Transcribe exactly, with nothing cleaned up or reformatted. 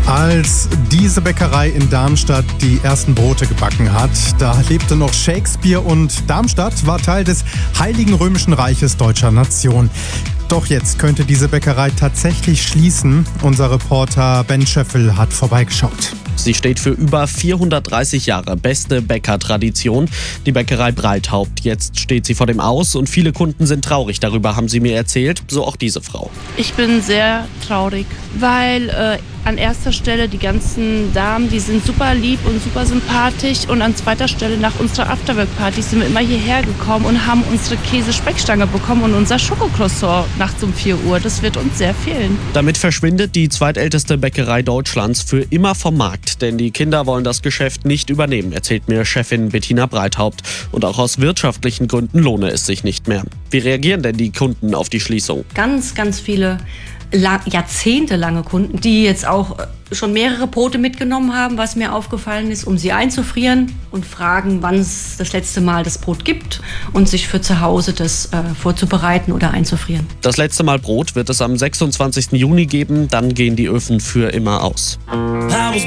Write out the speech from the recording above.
Als diese Bäckerei in Darmstadt die ersten Brote gebacken hat, da lebte noch Shakespeare und Darmstadt war Teil des Heiligen Römischen Reiches deutscher Nation. Doch jetzt könnte diese Bäckerei tatsächlich schließen. Unser Reporter Ben Schöffel hat vorbeigeschaut. Sie steht für über vierhundertdreißig Jahre beste Bäckertradition, die Bäckerei Breithaupt. Jetzt steht sie vor dem Aus und viele Kunden sind traurig darüber, haben sie mir erzählt. So auch diese Frau. Ich bin sehr traurig, weil äh, an erster Stelle die ganzen Damen, die sind super lieb und super sympathisch. Und an zweiter Stelle nach unserer Afterwork-Party sind wir immer hierher gekommen und haben unsere Käse-Speckstange bekommen und unser Schokocroissant nachts um vier Uhr. Das wird uns sehr fehlen. Damit verschwindet die zweitälteste Bäckerei Deutschlands für immer vom Markt. Denn die Kinder wollen das Geschäft nicht übernehmen, erzählt mir Chefin Bettina Breithaupt. Und auch aus wirtschaftlichen Gründen lohne es sich nicht mehr. Wie reagieren denn die Kunden auf die Schließung? Ganz, ganz viele jahrzehntelange Kunden, die jetzt auch schon mehrere Brote mitgenommen haben, was mir aufgefallen ist, um sie einzufrieren und fragen, wann es das letzte Mal das Brot gibt und sich für zu Hause das äh, vorzubereiten oder einzufrieren. Das letzte Mal Brot wird es am sechsundzwanzigsten Juni geben, dann gehen die Öfen für immer aus.